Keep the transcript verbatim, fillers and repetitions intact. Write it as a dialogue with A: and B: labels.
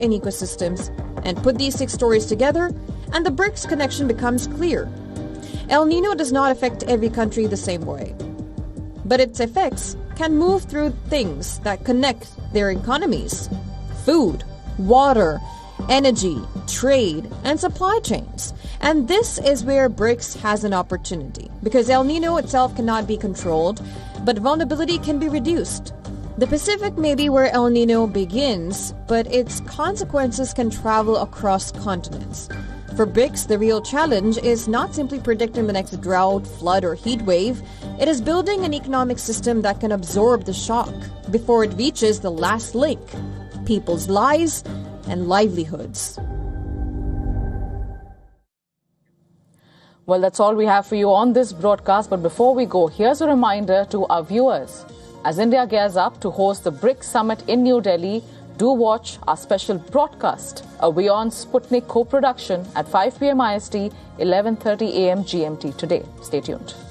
A: in ecosystems, and put these six stories together, and the BRICS connection becomes clear. El Nino does not affect every country the same way, but its effects can move through things that connect their economies: food, water, energy, trade, and supply chains. And this is where BRICS has an opportunity, because El Nino itself cannot be controlled, but vulnerability can be reduced. The Pacific may be where El Nino begins, but its consequences can travel across continents. For BRICS, the real challenge is not simply predicting the next drought, flood, or heat wave. It is building an economic system that can absorb the shock before it reaches the last link: people's lives and livelihoods.
B: Well, that's all we have for you on this broadcast. But before we go, here's a reminder to our viewers. As India gears up to host the BRICS Summit in New Delhi, do watch our special broadcast, a WION Sputnik co-production at five p.m. I S T, eleven thirty a.m. G M T today. Stay tuned.